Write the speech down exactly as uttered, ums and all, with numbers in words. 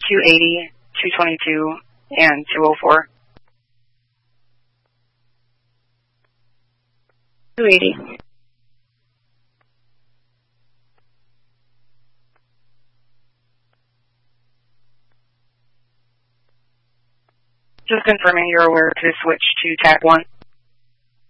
two eighty, two twenty-two, and two oh four. two eighty. Just confirming you're aware to switch to T A C one.